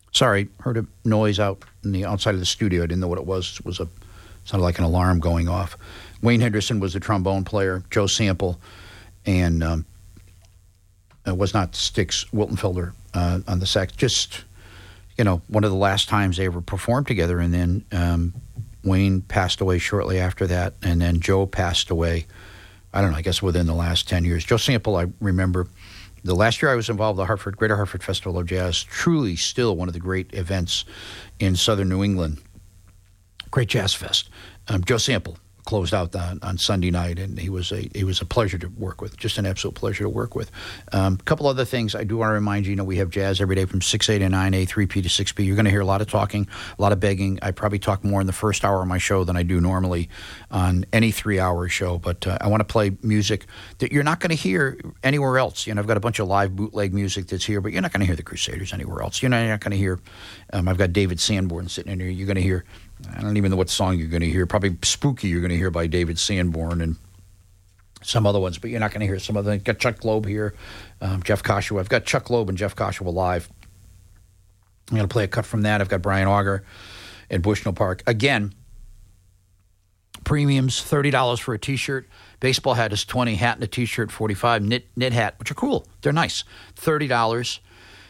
Sorry, heard a noise out in the outside of the studio. I didn't know what it was. It was sounded like an alarm going off. Wayne Henderson was the trombone player. Joe Sample and it was not Styx Wiltenfelder on the sax. Just, one of the last times they ever performed together. And then Wayne passed away shortly after that. And then Joe passed away, I don't know, I guess within the last 10 years. Joe Sample, I remember the last year I was involved with the Greater Hartford Festival of Jazz, truly still one of the great events in southern New England. Great jazz fest. Joe Sample closed out on Sunday night, and he was a pleasure to work with, just an absolute pleasure to work with. A couple other things I do want to remind you, we have jazz every day from 6A to 9A, 3P to 6P. You're going to hear a lot of talking, a lot of begging. I probably talk more in the first hour of my show than I do normally on any 3-hour show, but I want to play music that you're not going to hear anywhere else. I've got a bunch of live bootleg music that's here, but you're not going to hear the Crusaders anywhere else. You're not going to hear, I've got David Sanborn sitting in here. You're going to hear, I don't even know what song you're going to hear. Probably Spooky you're going to hear by David Sanborn and some other ones, but you're not going to hear some other. Got Chuck Loeb here, Jeff Koshua. I've got Chuck Loeb and Jeff Koshua live. I'm going to play a cut from that. I've got Brian Auger at Bushnell Park. Again, premiums, $30 for a T-shirt. Baseball hat is $20, hat and a T-shirt, $45. Knit hat, which are cool. They're nice, $30.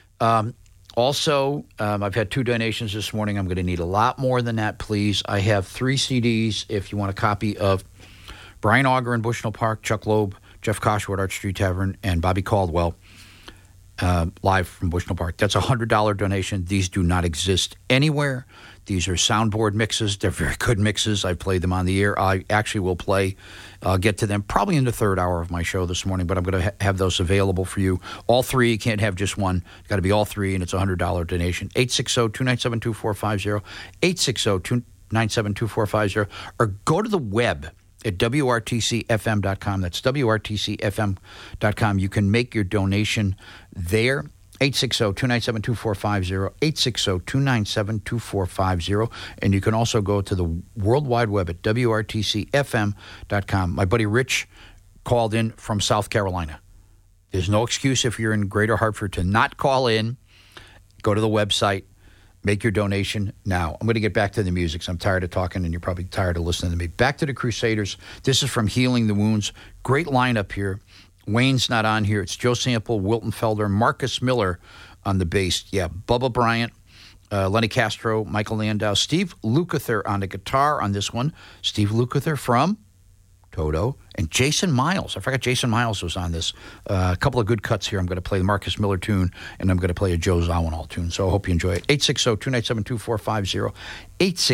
Also, I've had 2 donations this morning. I'm going to need a lot more than that, please. I have 3 CDs if you want a copy of Brian Auger in Bushnell Park, Chuck Loeb, Jeff Koshua at Arch Street Tavern, and Bobby Caldwell live from Bushnell Park. That's a $100 donation. These do not exist anywhere. These are soundboard mixes. They're very good mixes. I've played them on the air. I actually will get to them probably in the 3rd hour of my show this morning, but I'm going to have those available for you. All 3. You can't have just one. It's got to be all 3, and it's a $100 donation. 860-297-2450, 860-297-2450, or go to the web at WRTCFM.com. That's WRTCFM.com. You can make your donation there. 860-297-2450, 860-297-2450. And you can also go to the World Wide Web at WRTCFM.com. My buddy Rich called in from South Carolina. There's no excuse if you're in Greater Hartford to not call in. Go to the website. Make your donation now. I'm going to get back to the music, so I'm tired of talking, and you're probably tired of listening to me. Back to the Crusaders. This is from Healing the Wounds. Great lineup here. Wayne's not on here. It's Joe Sample, Wilton Felder, Marcus Miller on the bass. Yeah, Bubba Bryant, Lenny Castro, Michael Landau, Steve Lukather on the guitar on this one. Steve Lukather from Toto, and Jason Miles. I forgot Jason Miles was on this. A couple of good cuts here. I'm going to play the Marcus Miller tune, and I'm going to play a Joe Zawinul tune. So I hope you enjoy it. 860-297-2450,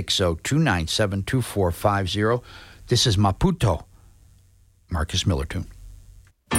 860-297-2450. This is Maputo, Marcus Miller tune.